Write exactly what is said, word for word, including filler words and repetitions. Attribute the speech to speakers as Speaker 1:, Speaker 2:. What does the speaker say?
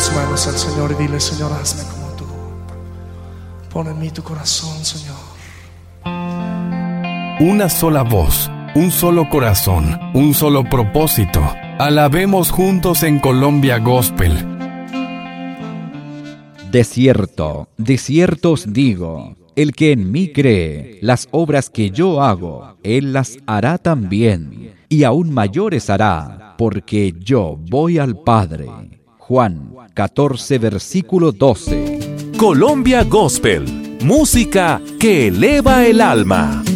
Speaker 1: tus manos al Señor y dile: Señor, hazme como tú. Pon en mí tu corazón, Señor.
Speaker 2: Una sola voz, un solo corazón, un solo propósito. Alabemos juntos en Colombia Gospel.
Speaker 3: De cierto, de cierto os digo, el que en mí cree, las obras que yo hago, él las hará también, y aún mayores hará, porque yo voy al Padre. Juan catorce, versículo doce.
Speaker 4: Colombia Gospel, música que eleva el alma.